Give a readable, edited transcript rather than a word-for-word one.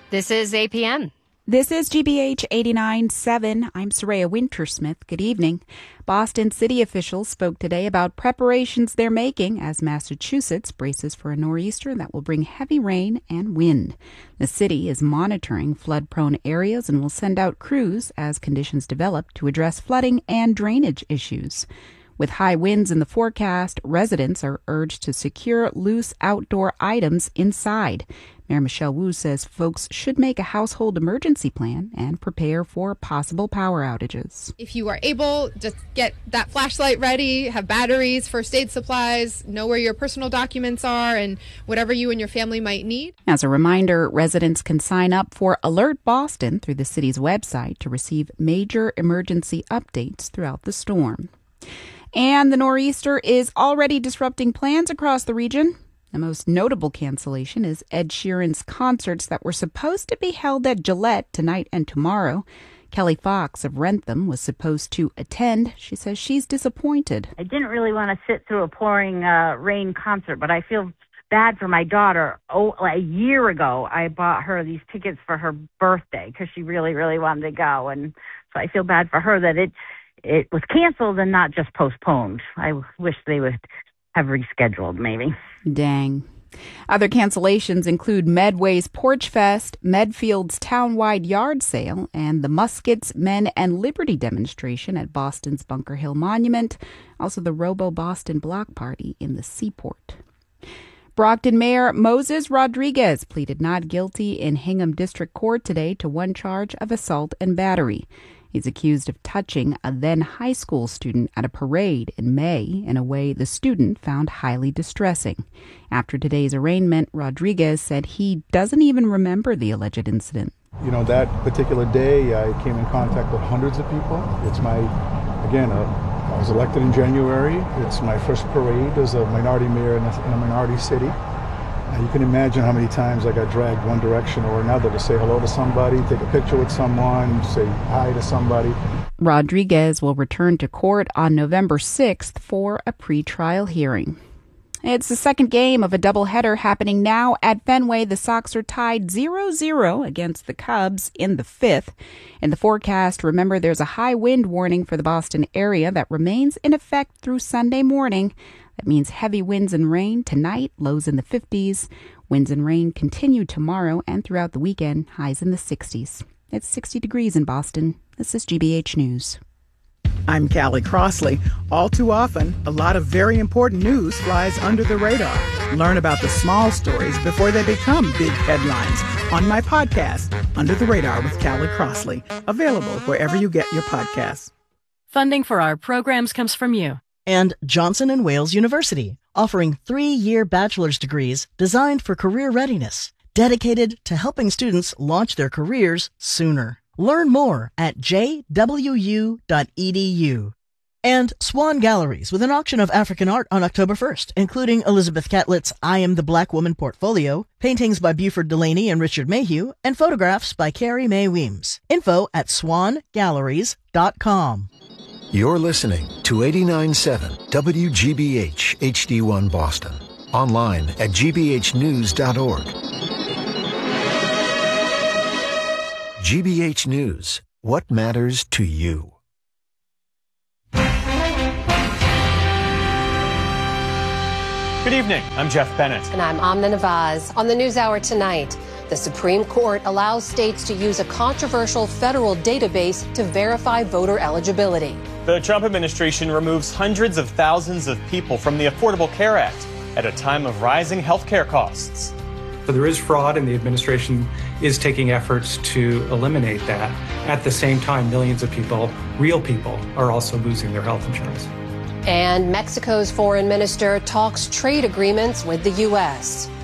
This is APM. This is GBH 89.7. I'm Soraya Wintersmith. Good evening. Boston city officials spoke today about preparations they're making as Massachusetts braces for a nor'easter that will bring heavy rain and wind. The city is monitoring flood-prone areas and will send out crews as conditions develop to address flooding and drainage issues. With high winds in the forecast, residents are urged to secure loose outdoor items inside. Mayor Michelle Wu says folks should make a household emergency plan and prepare for possible power outages. If you are able, just get that flashlight ready, have batteries, first aid supplies, know where your personal documents are, and whatever you and your family might need. As a reminder, residents can sign up for Alert Boston through the city's website to receive major emergency updates throughout the storm. And the nor'easter is already disrupting plans across the region. The most notable cancellation is Ed Sheeran's concerts that were supposed to be held at Gillette tonight and tomorrow. Kelly Fox of Wrentham was supposed to attend. She says she's disappointed. I didn't really want to sit through a pouring rain concert, but I feel bad for my daughter. A year ago, I bought her these tickets for her birthday because she really, really wanted to go. And so I feel bad for her that it was canceled and not just postponed. I wish they would have rescheduled, maybe. Dang. Other cancellations include Medway's Porch Fest, Medfield's townwide yard sale, and the Muskets Men and Liberty demonstration at Boston's Bunker Hill Monument, also the Robo-Boston Block Party in the Seaport. Brockton Mayor Moses Rodriguez pleaded not guilty in Hingham District Court today to one charge of assault and battery. He's accused of touching a then high school student at a parade in May in a way the student found highly distressing. After today's arraignment, Rodriguez said he doesn't even remember the alleged incident. You know, that particular day, I came in contact with hundreds of people. It's I was elected in January. It's my first parade as a minority mayor in a minority city. You can imagine how many times I got dragged one direction or another to say hello to somebody, take a picture with someone, say hi to somebody. Rodriguez will return to court on November 6th for a pretrial hearing. It's the second game of a doubleheader happening now at Fenway. The Sox are tied 0-0 against the Cubs in the fifth. In the forecast, remember there's a high wind warning for the Boston area that remains in effect through Sunday morning. That means heavy winds and rain tonight, lows in the 50s. Winds and rain continue tomorrow and throughout the weekend, highs in the 60s. It's 60 degrees in Boston. This is GBH News. I'm Callie Crossley. All too often, a lot of very important news flies under the radar. Learn about the small stories before they become big headlines on my podcast, Under the Radar with Callie Crossley, available wherever you get your podcasts. Funding for our programs comes from you. And Johnson & Wales University, offering 3-year bachelor's degrees designed for career readiness, dedicated to helping students launch their careers sooner. Learn more at jwu.edu. And Swan Galleries, with an auction of African art on October 1st, including Elizabeth Catlett's I Am the Black Woman portfolio, paintings by Buford Delaney and Richard Mayhew, and photographs by Carrie Mae Weems. Info at swangalleries.com. You're listening to 89.7 WGBH HD1 Boston. Online at gbhnews.org. GBH News. What matters to you? Good evening. I'm Jeff Bennett. And I'm Amna Nawaz. On the NewsHour tonight, the Supreme Court allows states to use a controversial federal database to verify voter eligibility. The Trump administration removes hundreds of thousands of people from the Affordable Care Act at a time of rising health care costs. So there is fraud, and the administration is taking efforts to eliminate that. At the same time, millions of people, real people, are also losing their health insurance. And Mexico's foreign minister talks trade agreements with the U.S.